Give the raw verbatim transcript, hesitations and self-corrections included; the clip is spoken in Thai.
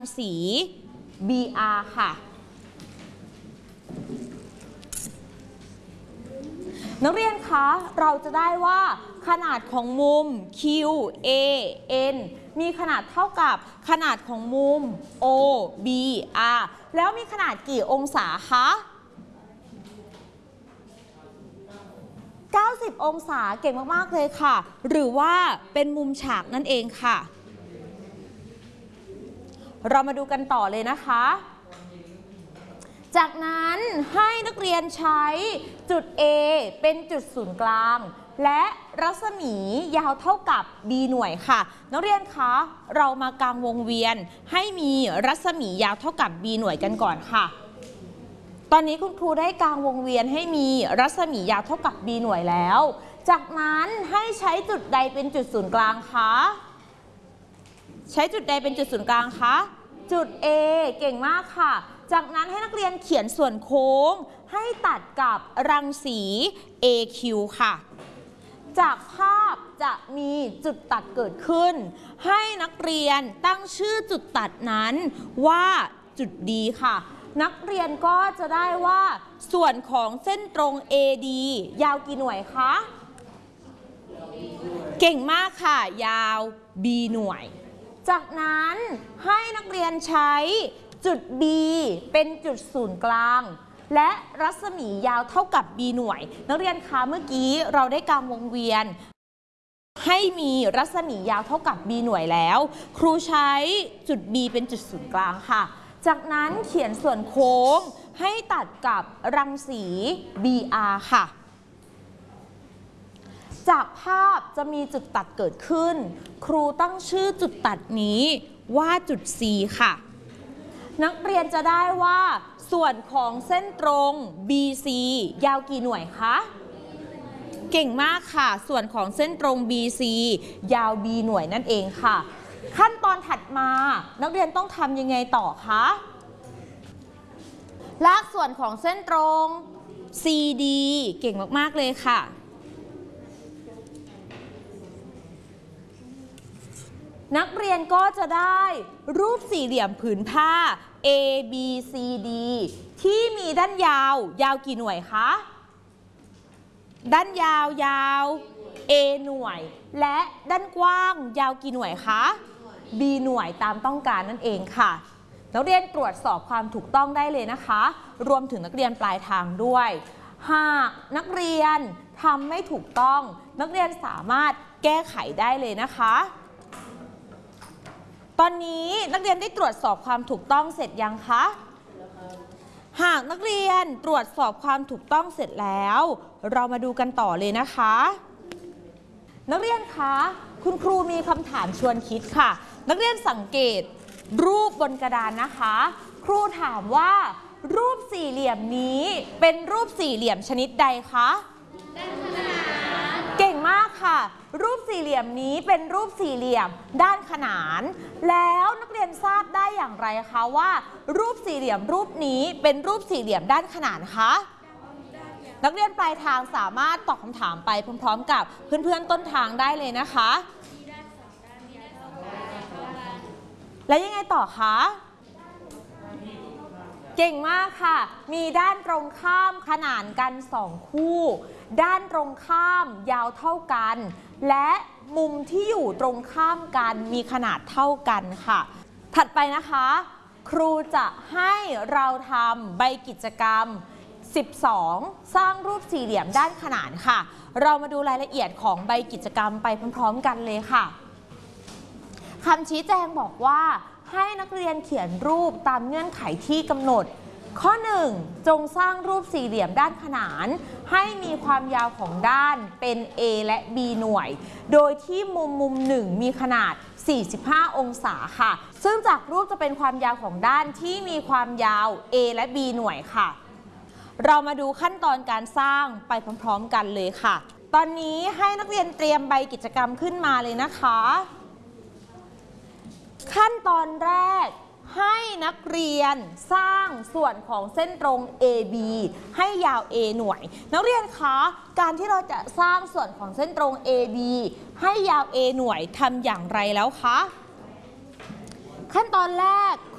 สี บี อาร์ ค่ะนักเรียนคะเราจะได้ว่าขนาดของมุม Q A N มีขนาดเท่ากับขนาดของมุม O B R แล้วมีขนาดกี่องศาคะเก้าสิบองศาเก่งมากๆเลยค่ะหรือว่าเป็นมุมฉากนั่นเองค่ะเรามาดูกันต่อเลยนะคะจากนั้นให้นักเรียนใช้จุด A เป็นจุดศูนย์กลางและรัศมียาวเท่ากับ B หน่วยค่ะนักเรียนคะเรามากางวงเวียนให้มีรัศมียาวเท่ากับ B หน่วยกันก่อนค่ะตอนนี้คุณครูได้กางวงเวียนให้มีรัศมียาวเท่ากับ B หน่วยแล้วจากนั้นให้ใช้จุดใดเป็นจุดศูนย์กลางคะใช้จุดใดเป็นจุดศูนย์กลางคะจุด A เก่งมากค่ะจากนั้นให้นักเรียนเขียนส่วนโค้งให้ตัดกับรังสี เอ คิว ค่ะจากภาพจะมีจุดตัดเกิดขึ้นให้นักเรียนตั้งชื่อจุดตัดนั้นว่าจุด D ค่ะนักเรียนก็จะได้ว่าส่วนของเส้นตรง เอ ดี ยาวกี่หน่วยคะเก่งมากค่ะยาว B หน่วยจากนั้นให้นักเรียนใช้จุด B เป็นจุดศูนย์กลางและรัศมียาวเท่ากับ B หน่วยนักเรียนคะเมื่อกี้เราได้กางวงเวียนให้มีรัศมียาวเท่ากับ B หน่วยแล้วครูใช้จุด B เป็นจุดศูนย์กลางค่ะจากนั้นเขียนส่วนโค้งให้ตัดกับรังสี บี อาร์ ค่ะจากภาพจะมีจุดตัดเกิดขึ้นครูตั้งชื่อจุดตัดนี้ว่าจุด C ค่ะนักเรียนจะได้ว่าส่วนของเส้นตรง บี ซี ยาวกี่หน่วยคะเก่งมากค่ะส่วนของเส้นตรง บี ซี ยาว B หน่วยนั่นเองค่ะขั้นตอนถัดมานักเรียนต้องทำยังไงต่อคะลากส่วนของเส้นตรง ซี ดี เก่งมากๆเลยค่ะนักเรียนก็จะได้รูปสี่เหลี่ยมผืนผ้า A B C D ที่มีด้านยาวยาวกี่หน่วยคะด้านยาวยาว A หน่วยและด้านกว้างยาวกี่หน่วยคะ B หน่วยตามต้องการนั่นเองค่ะนักเรียนตรวจสอบความถูกต้องได้เลยนะคะรวมถึงนักเรียนปลายทางด้วยหากนักเรียนทำไม่ถูกต้องนักเรียนสามารถแก้ไขได้เลยนะคะตอนนี้นักเรียนได้ตรวจสอบความถูกต้องเสร็จยังคะหากนักเรียนตรวจสอบความถูกต้องเสร็จแล้วเรามาดูกันต่อเลยนะคะนักเรียนคะคุณครูมีคำถามชวนคิดค่ะนักเรียนสังเกตรูปบนกระดานนะคะครูถามว่ารูปสี่เหลี่ยมนี้เป็นรูปสี่เหลี่ยมชนิดใดคะด้านขนานเก่งมากค่ะรูปสี่เหลี่ยมนี้เป็นรูปสี่เหลี่ยมด้านขนานแล้วนักเรียนทราบได้อย่างไรคะว่ารูปสี่เหลี่ยมรูปนี้เป็นรูปสี่เหลี่ยมด้านขนานคะนักเรียนปลายทางสามารถตอบคำถามไปพร้อมๆกับเพื่อนๆต้นทางได้เลยนะคะแล้วยังไงต่อคะเก่งมากค่ะมีด้านตรงข้ามขนานกันสองคู่ด้านตรงข้ามยาวเท่ากันและมุมที่อยู่ตรงข้ามกันมีขนาดเท่ากันค่ะถัดไปนะคะครูจะให้เราทำใบกิจกรรมสิบสองสร้างรูปสี่เหลี่ยมด้านขนานค่ะเรามาดูรายละเอียดของใบกิจกรรมไปพร้อมๆกันเลยค่ะคำชี้แจงบอกว่าให้นักเรียนเขียนรูปตามเงื่อนไขที่กำหนดข้อหนึ่งจงสร้างรูปสี่เหลี่ยมด้านขนานให้มีความยาวของด้านเป็น A และ B หน่วยโดยที่มุมมุมหนึ่งมีขนาดสี่สิบห้าองศาค่ะซึ่งจากรูปจะเป็นความยาวของด้านที่มีความยาว A และ B หน่วยค่ะเรามาดูขั้นตอนการสร้างไปพร้อมๆกันเลยค่ะตอนนี้ให้นักเรียนเตรียมใบกิจกรรมขึ้นมาเลยนะคะขั้นตอนแรกให้นักเรียนสร้างส่วนของเส้นตรง เอ บี ให้ยาว A หน่วยนักเรียนคะการที่เราจะสร้างส่วนของเส้นตรง เอ บี ให้ยาว A หน่วยทำอย่างไรแล้วคะขั้นตอนแรก